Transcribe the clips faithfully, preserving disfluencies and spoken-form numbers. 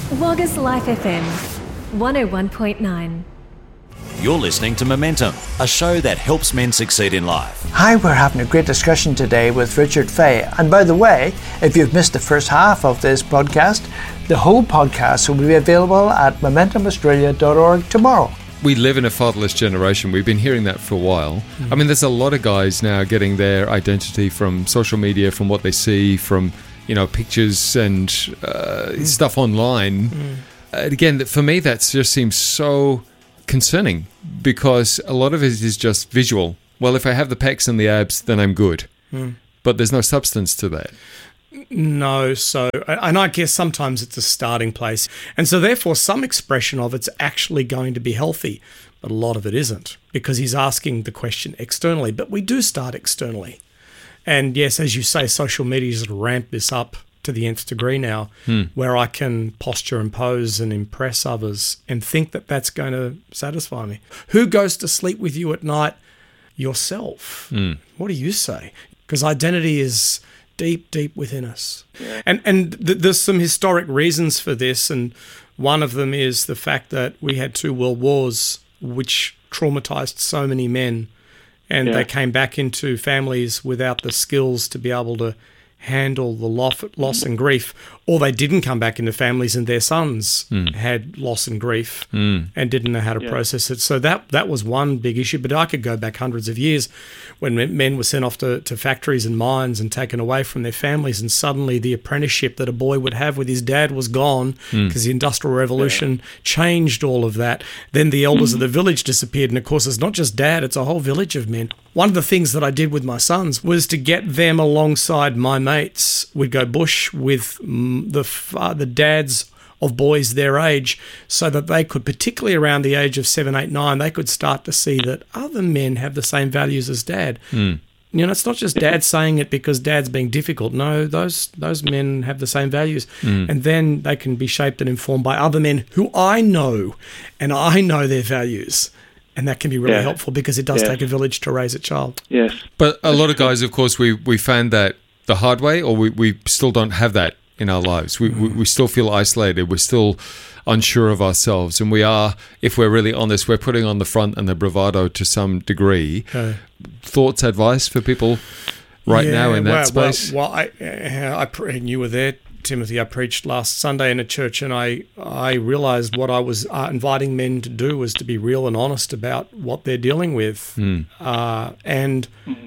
Wagga's Life F M, one oh one point nine. You're listening to Momentum, a show that helps men succeed in life. Hi, we're having a great discussion today with Richard Fay. And by the way, if you've missed the first half of this podcast, the whole podcast will be available at momentum australia dot org tomorrow. We live in a fatherless generation. We've been hearing that for a while. Mm. I mean, there's a lot of guys now getting their identity from social media, from what they see, from, you know, pictures and uh, mm. stuff online. Mm. Uh, again, for me, that just seems so concerning because a lot of it is just visual. Well, if I have the pecs and the abs, then I'm good. Mm. But there's no substance to that. No, so, and I guess sometimes it's a starting place. And so therefore some expression of it's actually going to be healthy, but a lot of it isn't because he's asking the question externally. But we do start externally. And yes, as you say, social media has ramped this up to the nth degree now, hmm. where I can posture and pose and impress others and think that that's going to satisfy me. Who goes to sleep with you at night? Yourself. Hmm. What do you say? Because identity is deep, deep within us. Yeah. And and th- there's some historic reasons for this, and one of them is the fact that we had two world wars which traumatized so many men, and yeah. they came back into families without the skills to be able to handle the loss, loss and grief, or they didn't come back into families and their sons mm. had loss and grief mm. and didn't know how to yeah. process it. So that that was one big issue. But I could go back hundreds of years when men were sent off to, to factories and mines and taken away from their families, and suddenly the apprenticeship that a boy would have with his dad was gone because mm. the Industrial Revolution yeah. changed all of that. Then the elders mm. of the village disappeared, and of course it's not just dad, it's a whole village of men. One of the things that I did with my sons was to get them alongside my mates. We'd go bush with the uh, the dads of boys their age, so that they could, particularly around the age of seven, eight, nine, they could start to see that other men have the same values as dad. Mm. You know, it's not just dad saying it because dad's being difficult. No, those those men have the same values. Mm. And then they can be shaped and informed by other men who I know, and I know their values. And that can be really yeah. helpful because it does yeah. take a village to raise a child. Yes. But a lot of guys, of course, we, we found that the hard way, or we, we still don't have that in our lives. We, mm. we we still feel isolated. We're still unsure of ourselves. And we are, if we're really honest, we're putting on the front and the bravado to some degree. Okay. Thoughts, advice for people right yeah, now in that well, space? Well, well I, I, and you were there, Timothy. I preached last Sunday in a church, and I, I realised what I was uh, inviting men to do was to be real and honest about what they're dealing with. Mm. Uh, and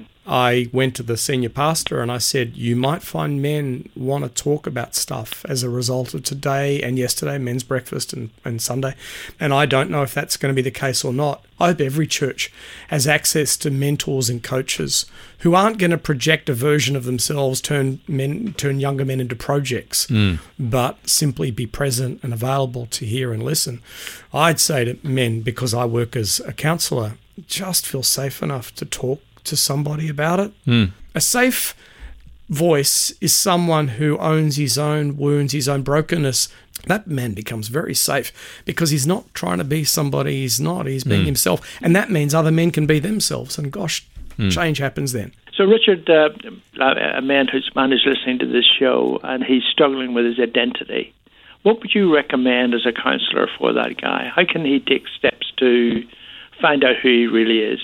I went to the senior pastor and I said, you might find men want to talk about stuff as a result of today and yesterday, men's breakfast and, and Sunday. And I don't know if that's going to be the case or not. I hope every church has access to mentors and coaches who aren't going to project a version of themselves, turn men, turn younger men into projects, mm. but simply be present and available to hear and listen. I'd say to men, because I work as a counsellor, just feel safe enough to talk to somebody about it. Mm. A safe voice is someone who owns his own wounds, his own brokenness. That man becomes very safe because he's not trying to be somebody he's not. He's being mm. himself. And that means other men can be themselves. And gosh, mm. change happens then. So, Richard, uh, a man who's, man who's listening to this show and he's struggling with his identity, what would you recommend as a counsellor for that guy? How can he take steps to find out who he really is?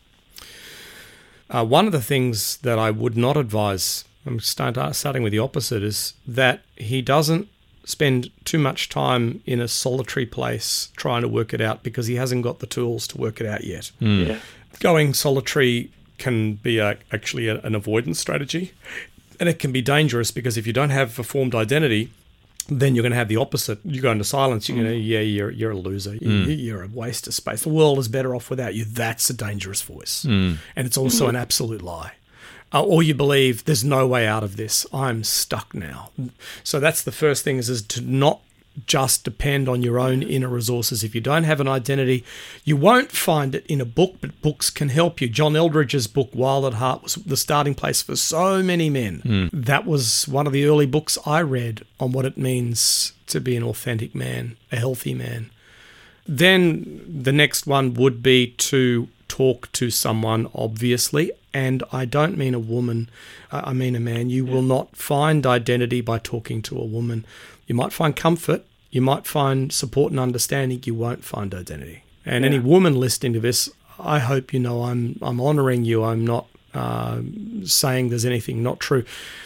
Uh, one of the things that I would not advise, I'm start, starting with the opposite, is that he doesn't spend too much time in a solitary place trying to work it out because he hasn't got the tools to work it out yet. Mm. Yeah. Going solitary can be a, actually a, an avoidance strategy, and it can be dangerous because if you don't have a formed identity, then you're going to have the opposite. You go into silence. You're mm. going to, yeah, you're you're a loser. Mm. You're a waste of space. The world is better off without you. That's a dangerous voice. Mm. And it's also mm. an absolute lie. Uh, or you believe there's no way out of this. I'm stuck now. So that's the first thing is, is to not just depend on your own inner resources. If you don't have an identity, you won't find it in a book, but books can help you. John Eldridge's book, Wild at Heart, was the starting place for so many men. Mm. That was one of the early books I read on what it means to be an authentic man, a healthy man. Then the next one would be to talk to someone, obviously, and I don't mean a woman, I mean a man. You will not find identity by talking to a woman. You might find comfort, You might find support and understanding. You won't find identity. And Yeah. any woman listening to this, I hope you know I'm I'm honouring you. I'm not uh, saying there's anything not true.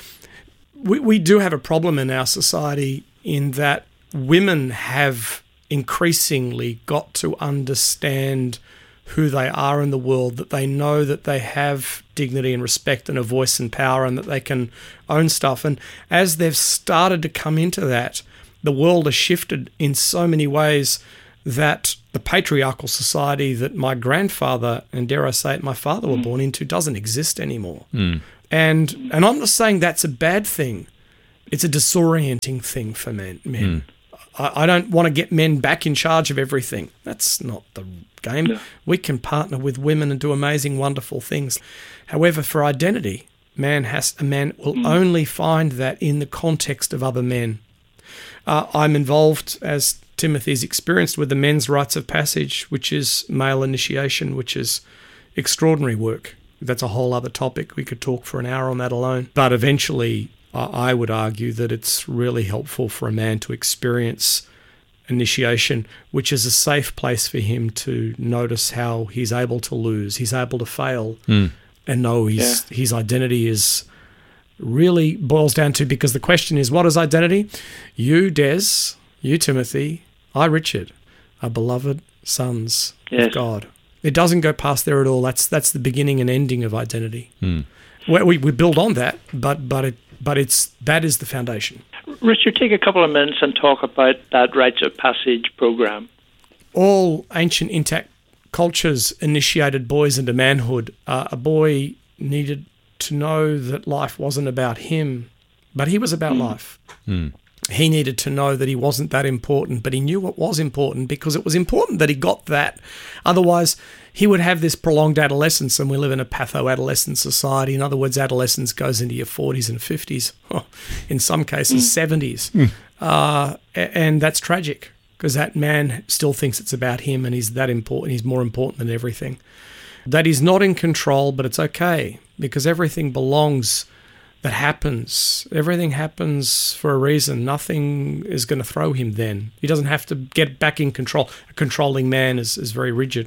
We we do have a problem in our society in that women have increasingly got to understand who they are in the world, that they know that they have dignity and respect and a voice and power, and that they can own stuff. And as they've started to come into that, the world has shifted in so many ways that the patriarchal society that my grandfather and, dare I say it, my father were born into doesn't exist anymore. Mm. And and I'm not saying that's a bad thing. It's a disorienting thing for men. men. Mm. I, I don't want to get men back in charge of everything. That's not the game. No. We can partner with women and do amazing, wonderful things. However, for identity, man has a man will mm. only find that in the context of other men. Uh, I'm involved, as Timothy's experienced, with the men's rites of passage, which is male initiation, which is extraordinary work. That's a whole other topic. We could talk for an hour on that alone. But eventually, I would argue that it's really helpful for a man to experience initiation, which is a safe place for him to notice how he's able to lose, he's able to fail, Mm. and know his, yeah. his identity is really boils down to, because the question is, what is identity? You, Des, you, Timothy, I, Richard, are beloved sons yes. of God. It doesn't go past there at all. That's that's the beginning and ending of identity. Mm. We, we we build on that, but but it but it's that is the foundation. Richard, take a couple of minutes and talk about that rites of passage program. All ancient intact cultures initiated boys into manhood. Uh, a boy needed to know that life wasn't about him, but he was about mm. life. Mm. He needed to know that he wasn't that important, but he knew what was important because it was important that he got that. Otherwise, he would have this prolonged adolescence, and we live in a patho-adolescent society. In other words, adolescence goes into your forties and fifties, in some cases, mm. seventies. Mm. Uh, and that's tragic because that man still thinks it's about him and he's that important. He's more important than everything. That he's not in control, but it's okay because everything belongs. That happens. Everything happens for a reason. Nothing is going to throw him then. He doesn't have to get back in control. A controlling man is, is very rigid.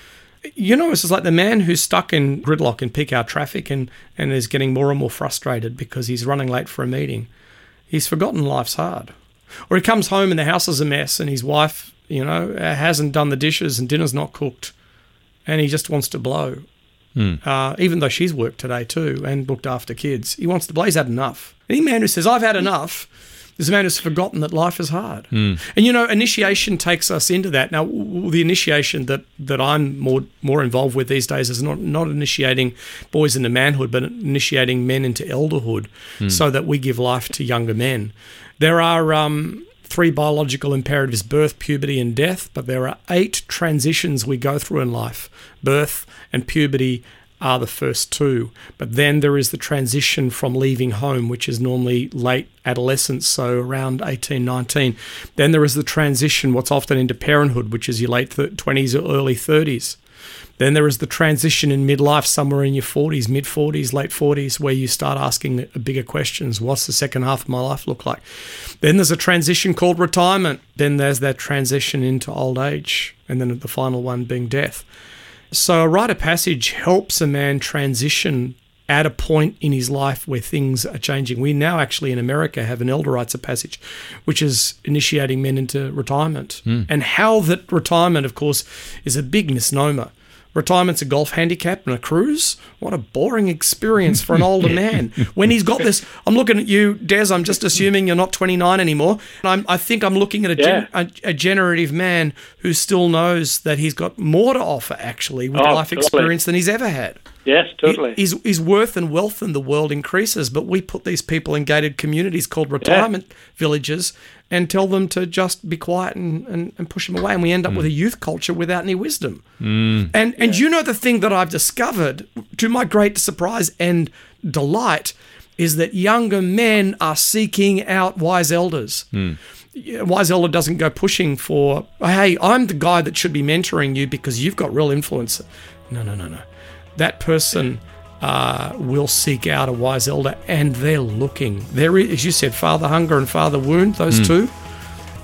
You know, it's just like the man who's stuck in gridlock in peak hour traffic and, and is getting more and more frustrated because he's running late for a meeting. He's forgotten life's hard. Or he comes home and the house is a mess and his wife, you know, hasn't done the dishes and dinner's not cooked and he just wants to blow. Mm. Uh, even though she's worked today too and looked after kids. He wants to blow. He's had enough. Any man who says, I've had enough, is a man who's forgotten that life is hard. Mm. And, you know, initiation takes us into that. Now, the initiation that, that I'm more more involved with these days is not, not initiating boys into manhood, but initiating men into elderhood mm. so that we give life to younger men. There are um, three biological imperatives, birth, puberty, and death, but there are eight transitions we go through in life. Birth and puberty are the first two. But then there is the transition from leaving home, which is normally late adolescence, so around eighteen, nineteen. Then there is the transition, what's often into parenthood, which is your late twenties or early thirties. Then there is the transition in midlife, somewhere in your forties, mid-forties, late forties, where you start asking bigger questions. What's the second half of my life look like? Then there's a transition called retirement. Then there's that transition into old age. And then the final one being death. So a rite of passage helps a man transition at a point in his life where things are changing. We now actually in America have an elder rites of passage, which is initiating men into retirement. Mm. And how that retirement, of course, is a big misnomer. Retirement's a golf handicap and a cruise. What a boring experience for an older man. When he's got this, I'm looking at you, Des, I'm just assuming you're not twenty-nine anymore. I'm, I think I'm looking at a, yeah. gen, a, a generative man who still knows that he's got more to offer, actually, with oh, life totally. experience than he's ever had. Yes, totally. His, his worth and wealth in the world increases, but we put these people in gated communities called retirement yeah. villages and tell them to just be quiet and, and, and push them away. And we end up mm. with a youth culture without any wisdom. Mm. And and yeah. you know the thing that I've discovered, to my great surprise and delight, is that younger men are seeking out wise elders. Mm. Wise elder doesn't go pushing for, hey, I'm the guy that should be mentoring you because you've got real influence. No, no, no, no. That person uh, will seek out a wise elder, and they're looking. There is, as you said, father hunger and father wound, those mm. two.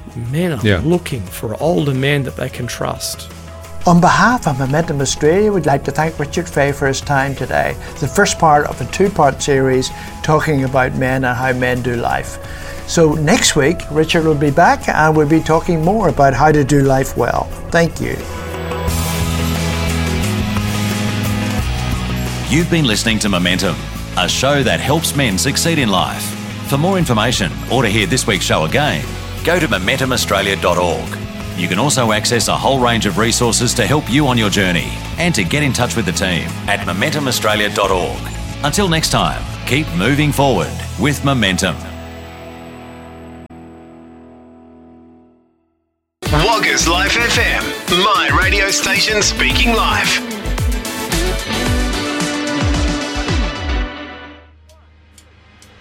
Men are Yeah. looking for older men that they can trust. On behalf of Momentum Australia, we'd like to thank Richard Fay for his time today. The first part of a two-part series talking about men and how men do life. So next week, Richard will be back and we'll be talking more about how to do life well. Thank you. You've been listening to Momentum, a show that helps men succeed in life. For more information or to hear this week's show again, go to momentum australia dot org. You can also access a whole range of resources to help you on your journey and to get in touch with the team at momentum australia dot org. Until next time, keep moving forward with Momentum. Woggers Life F M, my radio station speaking life.